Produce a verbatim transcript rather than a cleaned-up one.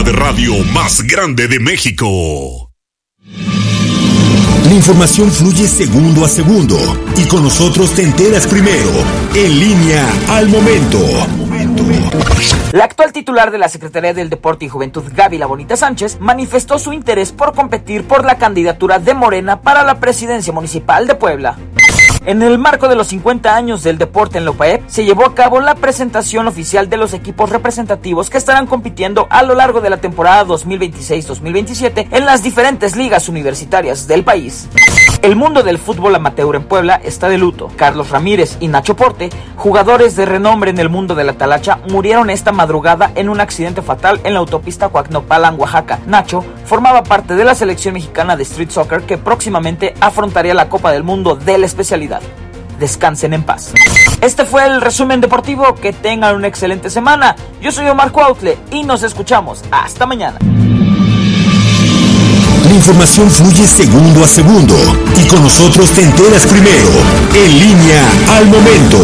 de radio más grande de México. La información fluye segundo a segundo y con nosotros te enteras primero. En línea al momento. La actual titular de la Secretaría del Deporte y Juventud, Gaby La Bonita Sánchez, manifestó su interés por competir por la candidatura de Morena para la presidencia municipal de Puebla. En el marco de los cincuenta años del deporte en la U P A E P, se llevó a cabo la presentación oficial de los equipos representativos que estarán compitiendo a lo largo de la temporada dos mil veintiséis dos mil veintisiete en las diferentes ligas universitarias del país. El mundo del fútbol amateur en Puebla está de luto. Carlos Ramírez y Nacho Porte, jugadores de renombre en el mundo de la talacha, murieron esta madrugada en un accidente fatal en la autopista Coacnopalan, Oaxaca. Nacho formaba parte de la selección mexicana de street soccer que próximamente afrontaría la Copa del Mundo de la especialidad. Descansen en paz. Este fue el resumen deportivo. Que tengan una excelente semana. Yo soy Omar Cuautle y nos escuchamos. Hasta mañana. La información fluye segundo a segundo y con nosotros te enteras primero. En línea al momento.